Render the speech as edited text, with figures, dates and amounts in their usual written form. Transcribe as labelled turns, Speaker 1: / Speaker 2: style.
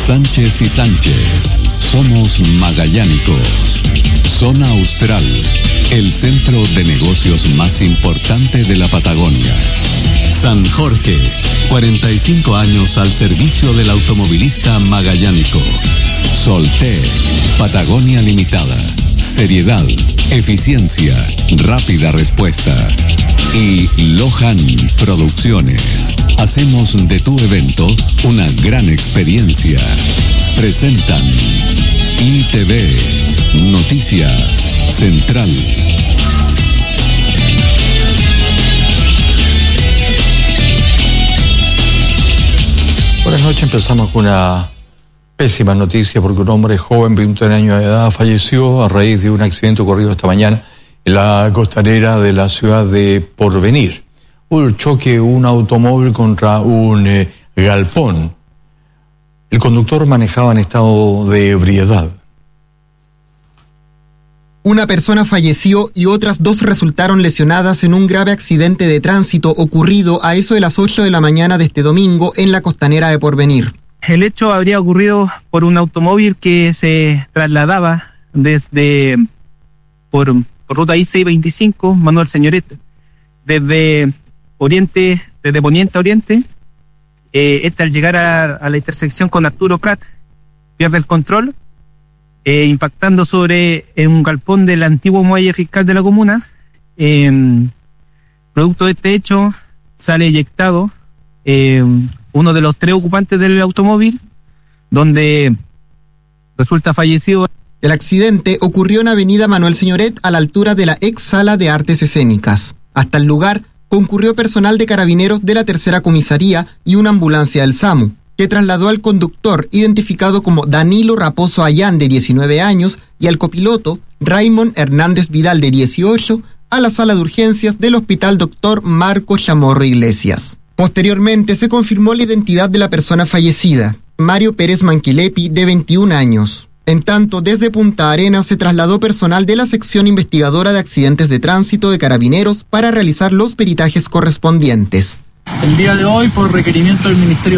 Speaker 1: Sánchez y Sánchez, somos magallánicos. Zona Austral, el centro de negocios más importante de la Patagonia. San Jorge, 45 años al servicio del automovilista magallánico. Solté, Patagonia Limitada. Seriedad, eficiencia, rápida respuesta. Y Lohan Producciones. Hacemos de tu evento una gran experiencia. Presentan ITV, Noticias Central.
Speaker 2: Buenas noches, empezamos con una pésima noticia porque un hombre joven, 21 años de edad, falleció a raíz de un accidente ocurrido esta mañana en la costanera de la ciudad de Porvenir. Hubo el choque de un automóvil contra un galpón. El conductor manejaba en estado de ebriedad.
Speaker 3: Una persona falleció y otras 2 resultaron lesionadas en un grave accidente de tránsito ocurrido a eso de las 8 de la mañana de este domingo en la costanera de Porvenir.
Speaker 4: El hecho habría ocurrido por un automóvil que se trasladaba desde por ruta I-625, Manuel Señoret, desde poniente a oriente. Al llegar a la intersección con Arturo Prat, pierde el control, impactando sobre un galpón del antiguo muelle fiscal de la comuna. Producto de este hecho, sale eyectado uno de los 3 ocupantes del automóvil, donde resulta fallecido.
Speaker 3: El accidente ocurrió en Avenida Manuel Señoret, a la altura de la ex Sala de Artes Escénicas. Hasta el lugar concurrió personal de carabineros de la tercera comisaría y una ambulancia del SAMU, que trasladó al conductor, identificado como Danilo Raposo Ayán, de 19 años, y al copiloto, Raymond Hernández Vidal, de 18, a la sala de urgencias del Hospital Dr. Marco Chamorro Iglesias. Posteriormente se confirmó la identidad de la persona fallecida, Mario Pérez Manquilepi, de 21 años. En tanto, desde Punta Arenas se trasladó personal de la sección investigadora de accidentes de tránsito de Carabineros para realizar los peritajes correspondientes.
Speaker 5: El día de hoy, por requerimiento del Ministerio